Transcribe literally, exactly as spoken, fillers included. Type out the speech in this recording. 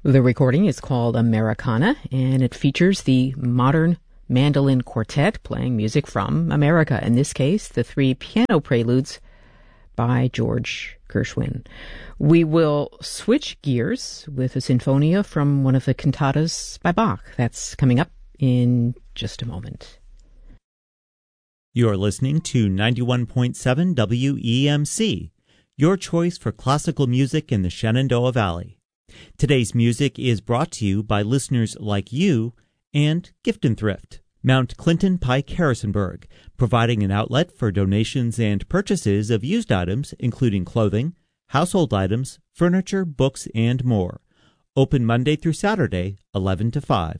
The recording is called Americana, and it features the modern mandolin quartet playing music from America, in this case, the three piano preludes by George Gershwin. We will switch gears with a sinfonia from one of the cantatas by Bach. That's coming up in just a moment. You're listening to ninety-one point seven W E M C, your choice for classical music in the Shenandoah Valley. Today's music is brought to you by listeners like you and Gift and Thrift, Mount Clinton Pike Harrisonburg, providing an outlet for donations and purchases of used items, including clothing, household items, furniture, books, and more. Open Monday through Saturday, eleven to five.